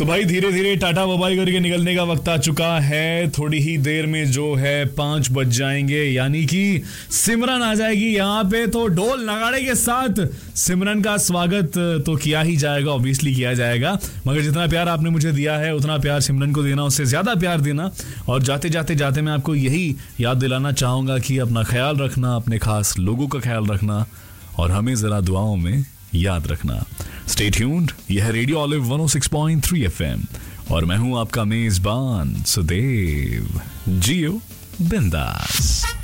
भाई धीरे धीरे टाटा बाय करके निकलने का वक्त आ चुका है। थोड़ी ही देर में जो है 5 बज जाएंगे, यानी कि सिमरन आ जाएगी यहाँ पे। तो ढोल नगाड़े के साथ सिमरन का स्वागत तो किया ही जाएगा, ऑब्वियसली किया जाएगा। मगर जितना प्यार आपने मुझे दिया है उतना प्यार सिमरन को देना, उससे ज्यादा प्यार देना। और जाते जाते मैं आपको यही याद दिलाना चाहूंगा कि अपना ख्याल रखना, अपने खास लोगों का ख्याल रखना और हमें जरा दुआओं में याद रखना। स्टे ट्यून्ड, यह है रेडियो ऑलिव 106.3 FM और मैं हूं आपका मेजबान सुदेव। जियो बिंदास।